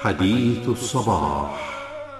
حديث الصباح.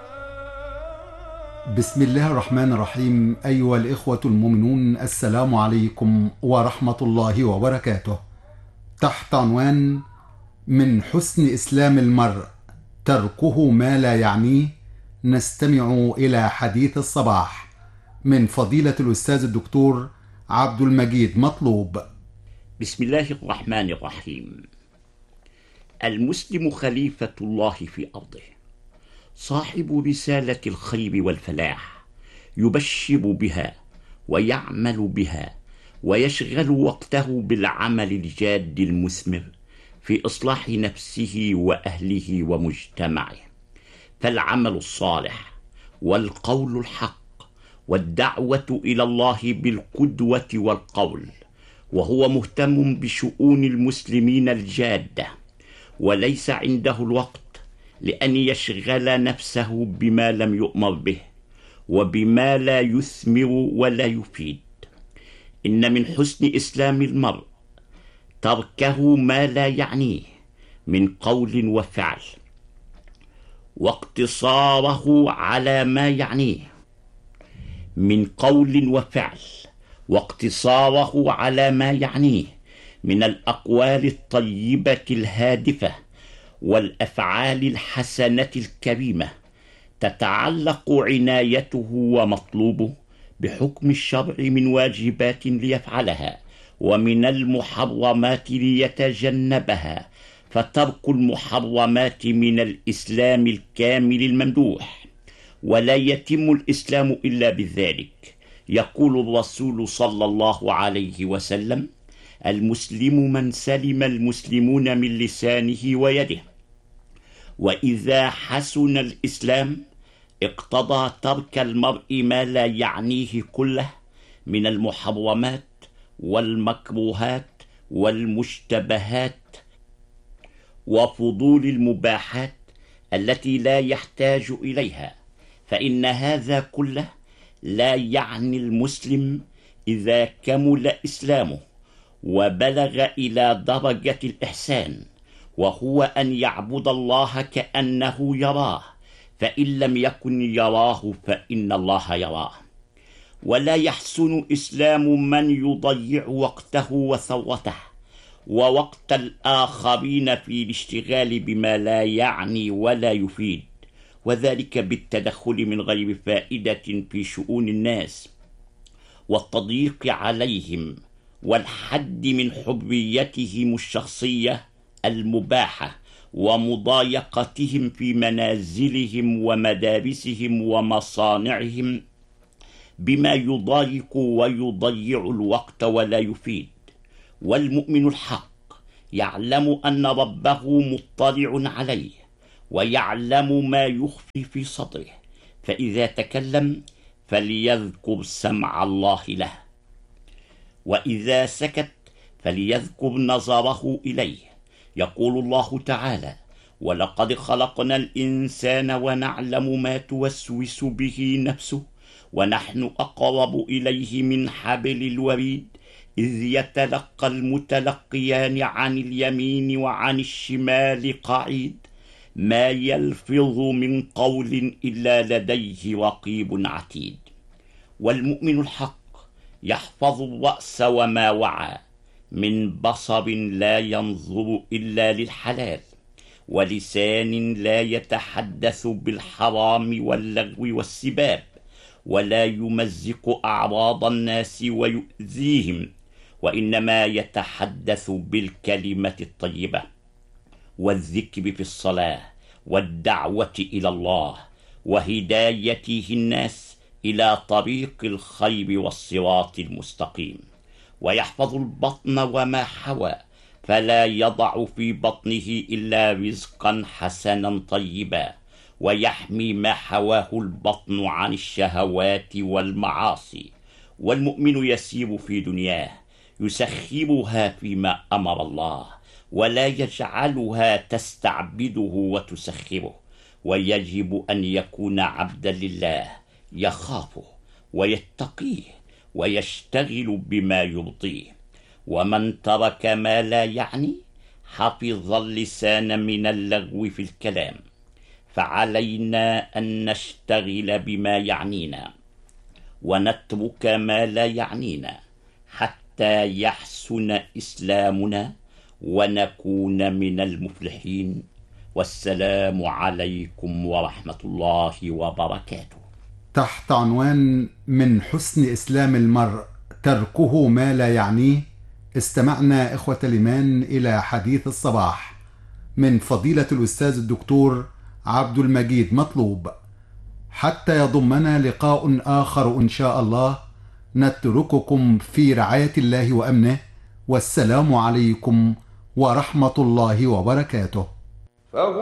بسم الله الرحمن الرحيم. أيها الإخوة المؤمنون، السلام عليكم ورحمة الله وبركاته. تحت عنوان: من حسن إسلام المرء تركه ما لا يعنيه، نستمع إلى حديث الصباح من فضيلة الأستاذ الدكتور عبد المجيد مطلوب. بسم الله الرحمن الرحيم. المسلم خليفة الله في أرضه، صاحب رسالة الخير والفلاح، يبشر بها ويعمل بها ويشغل وقته بالعمل الجاد المثمر في إصلاح نفسه وأهله ومجتمعه. فالعمل الصالح والقول الحق والدعوة إلى الله بالقدوة والقول، وهو مهتم بشؤون المسلمين الجادة، وليس عنده الوقت لأن يشغل نفسه بما لم يؤمر به وبما لا يثمر ولا يفيد. إن من حسن إسلام المرء تركه ما لا يعنيه من قول وفعل، واقتصاره على ما يعنيه من قول وفعل، واقتصاره على ما يعنيه من الأقوال الطيبة الهادفة والأفعال الحسنة الكريمة، تتعلق عنايته ومطلوبه بحكم الشرع من واجبات ليفعلها ومن المحرمات ليتجنبها. فترك المحرمات من الإسلام الكامل الممدوح، ولا يتم الإسلام إلا بذلك. يقول الرسول صلى الله عليه وسلم: المسلم من سلم المسلمون من لسانه ويده. وإذا حسن الإسلام اقتضى ترك المرء ما لا يعنيه كله من المحرمات والمكروهات والمشتبهات وفضول المباحات التي لا يحتاج إليها، فإن هذا كله لا يعني المسلم إذا كمل إسلامه وبلغ إلى درجة الإحسان، وهو أن يعبد الله كأنه يراه، فإن لم يكن يراه فإن الله يراه. ولا يحسن إسلام من يضيع وقته وثروته ووقت الآخرين في الاشتغال بما لا يعني ولا يفيد، وذلك بالتدخل من غير فائدة في شؤون الناس والتضييق عليهم والحد من حريتهم الشخصية المباحة ومضايقتهم في منازلهم ومدارسهم ومصانعهم بما يضايق ويضيع الوقت ولا يفيد. والمؤمن الحق يعلم أن ربه مطلع عليه ويعلم ما يخفي في صدره، فإذا تكلم فليذكر سمع الله له، وإذا سكت فليذكر نظره إليه. يقول الله تعالى: ولقد خلقنا الإنسان ونعلم ما توسوس به نفسه ونحن أقرب إليه من حبل الوريد إذ يتلقى المتلقيان عن اليمين وعن الشمال قعيد ما يلفظ من قول إلا لديه رقيب عتيد. والمؤمن الحق يحفظ الرأس وما وعى من بصر لا ينظر إلا للحلال، ولسان لا يتحدث بالحرام واللغو والسباب، ولا يمزق أعراض الناس ويؤذيهم، وإنما يتحدث بالكلمة الطيبة والذكر في الصلاة والدعوة إلى الله وهدايته الناس إلى طريق الخير والصراط المستقيم. ويحفظ البطن وما حوى، فلا يضع في بطنه إلا رزقا حسنا طيبا، ويحمي ما حواه البطن عن الشهوات والمعاصي. والمؤمن يسير في دنياه يسخرها فيما أمر الله، ولا يجعلها تستعبده وتسخره. ويجب أن يكون عبدا لله يخافه ويتقيه ويشتغل بما يرضيه. ومن ترك ما لا يعني حفظ اللسان من اللغو في الكلام، فعلينا أن نشتغل بما يعنينا ونترك ما لا يعنينا حتى يحسن إسلامنا ونكون من المفلحين. والسلام عليكم ورحمة الله وبركاته. تحت عنوان من حسن إسلام المرء تركه ما لا يعنيه، استمعنا إخوة الإيمان إلى حديث الصباح من فضيلة الأستاذ الدكتور عبد المجيد مطلوب. حتى يضمنا لقاء آخر إن شاء الله، نترككم في رعاية الله وأمنه، والسلام عليكم ورحمة الله وبركاته.